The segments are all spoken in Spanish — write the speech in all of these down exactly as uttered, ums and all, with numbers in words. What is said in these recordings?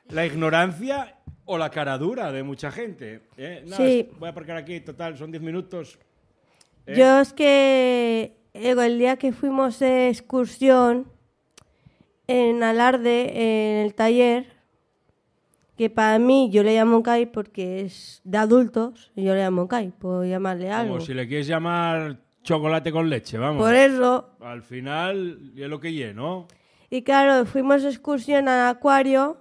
la ignorancia o la cara dura de mucha gente. ¿eh? No, Sí. Voy a aparcar aquí, total, son diez minutos. ¿eh? Yo es que eh, el día que fuimos de excursión en Alarde, en el taller, que para mí yo le llamo Kai porque es de adultos, y yo le llamo Kai, puedo llamarle algo. Como si le quieres llamar chocolate con leche, vamos. Por eso. Al final es lo que lleno, ¿no? Y claro, fuimos de excursión al acuario,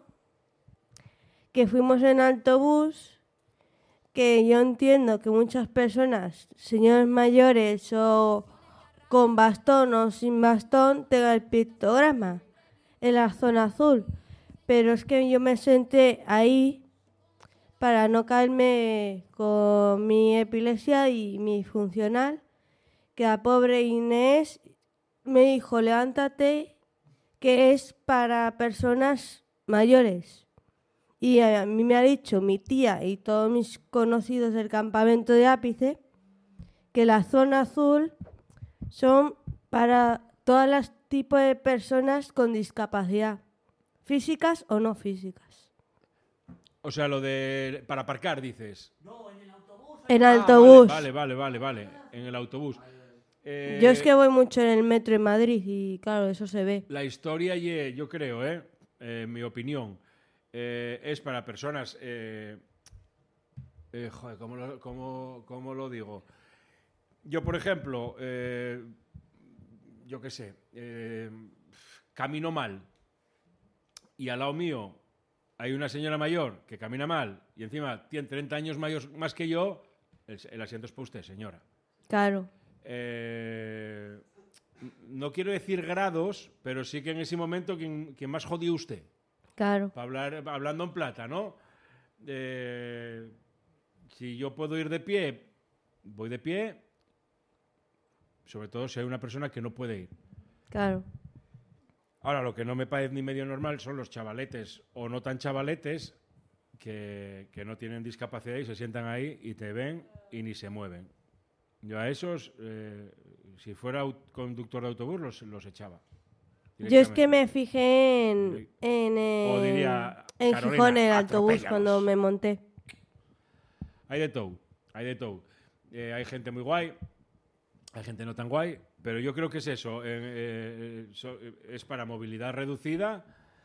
que fuimos en autobús, que yo entiendo que muchas personas, señores mayores o con bastón o sin bastón, tengan el pictograma en la zona azul. Pero es que yo me senté ahí para no caerme con mi epilepsia y mi funcional, que la pobre Inés me dijo, levántate, que es para personas mayores. Y a mí me ha dicho mi tía y todos mis conocidos del campamento de Ápice que la zona azul son para todos los tipos de personas con discapacidad, físicas o no físicas. O sea, lo de... para aparcar, dices. En Ah, autobús. Vale, vale, vale, vale. En el autobús. Eh, Yo es que voy mucho en el metro en Madrid y claro, eso se ve. La historia, ye, yo creo, ¿eh? Eh, en mi opinión, eh, es para personas... Eh, eh, joder, ¿cómo lo, cómo, cómo lo digo? Yo, por ejemplo, eh, yo qué sé, eh, camino mal y al lado mío hay una señora mayor que camina mal y encima tiene treinta años mayor, más que yo, el, el asiento es para usted, señora. Claro. Eh, no quiero decir grados, pero sí que en ese momento quien, quien más jodió usted. Claro. Para hablar, hablando en plata, ¿no? Eh, si yo puedo ir de pie, voy de pie, sobre todo si hay una persona que no puede ir. Claro. Ahora, lo que no me parece ni medio normal son los chavaletes o no tan chavaletes que, que no tienen discapacidad y se sientan ahí y te ven y ni se mueven. Yo a esos, eh, si fuera conductor de autobús, los, los echaba. Yo es que me fijé en, en, O en, diría, en Carolina, Gijón el autobús atropéllalos. cuando me monté. Hay de todo, hay de todo. Eh, hay gente muy guay, hay gente no tan guay, pero yo creo que es eso, eh, eh, so, es para movilidad reducida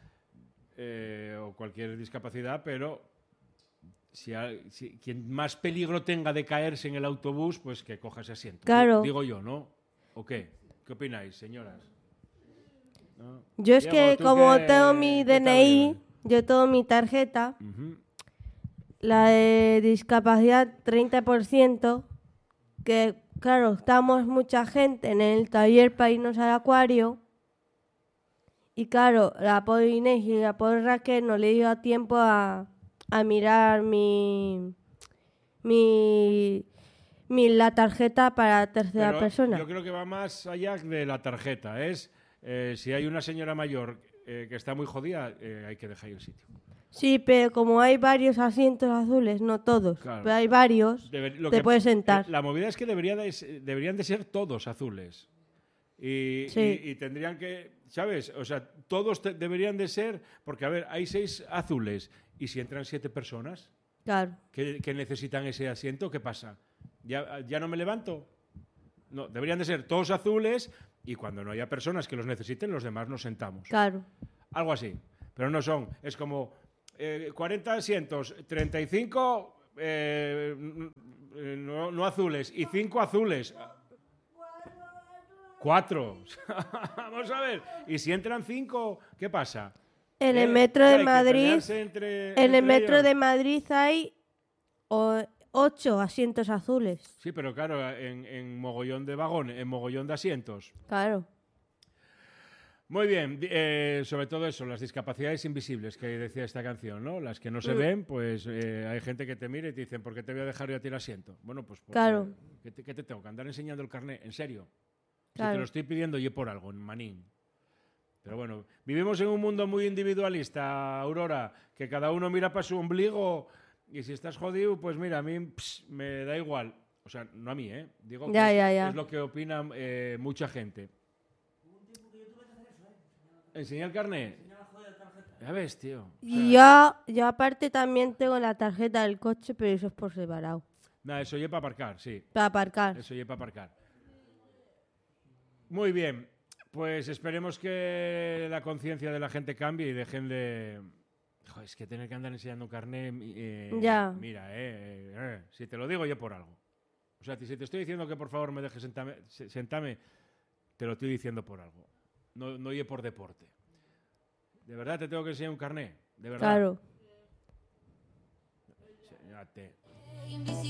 eh, o cualquier discapacidad, pero si, hay, si quien más peligro tenga de caerse en el autobús, pues que coja ese asiento. Claro. Digo yo, ¿no? ¿O qué? ¿Qué opináis, señoras? ¿No? Yo es Diego, que ¿tú como qué- tengo mi qué tal, D N I, Diego? yo tengo mi tarjeta, Ujú. la de discapacidad treinta por ciento, que claro, estamos mucha gente en el taller para irnos al acuario, y claro, la pobre Inés y la pobre Raquel no le dio tiempo a, a mirar mi, mi, mi la tarjeta para tercera Pero persona. yo creo que va más allá de la tarjeta. Es eh, si hay una señora mayor eh, que está muy jodida, eh, hay que dejar ahí el sitio. Sí, pero como hay varios asientos azules, no todos, Claro. pero hay varios, Debe- lo te que- puedes sentar. eh, La movida es que debería de s- deberían de ser todos azules. Y, Sí. y- y tendrían que, ¿sabes? O sea, todos te- deberían de ser, porque a ver, hay seis azules y si entran siete personas Claro, que, que necesitan ese asiento, ¿qué pasa? ¿Ya, ¿Ya no me levanto? No, deberían de ser todos azules y cuando no haya personas que los necesiten, los demás nos sentamos. claro. Algo así. Pero no son. Es como eh, cuarenta asientos, treinta y cinco eh, no, no azules y cinco azules. Cuatro. Vamos a ver. Y si entran cinco, ¿qué pasa? En ¿Eh? el metro ¿Qué de hay que Madrid, pelearse entre- en el entre metro ellos? de Madrid hay o- ocho asientos azules. Sí, pero claro, en, en mogollón de vagones, en mogollón de asientos. Claro, Muy bien, di- eh, sobre todo eso, las discapacidades invisibles que decía esta canción, ¿no? Las que no se Mm. ven, pues eh, hay gente que te mira y te dicen, ¿por qué te voy a dejar yo a ti el asiento? Bueno, pues porque, Claro. ¿qué te, qué te tengo? ¿Que andar enseñando el carnet? ¿En serio? Si te Claro. lo estoy pidiendo yo por algo, en manín. Pero bueno, vivimos en un mundo muy individualista, Aurora, que cada uno mira para su ombligo y si estás jodido, pues mira, a mí ps, me da igual. O sea, no a mí, ¿eh? Digo que Ya, es, ya, ya. es lo que opina eh, mucha gente. ¿Enseñar el carnet? Ya ves, tío. O sea, Y yo, yo aparte también tengo la tarjeta del coche, pero eso es por separado. nada, eso ya para aparcar, sí. Para aparcar. Eso ya para aparcar. Muy bien. Pues esperemos que la conciencia de la gente cambie y dejen de... Joder, es que tener que andar enseñando un carné... eh, Ya. Mira, eh, eh, si te lo digo yo por algo. O sea, si te estoy diciendo que por favor me dejes sentarme, sentarme te lo estoy diciendo por algo. No, no oye por deporte. ¿De verdad te tengo que enseñar un carné? ¿De verdad? Claro. Enséñate.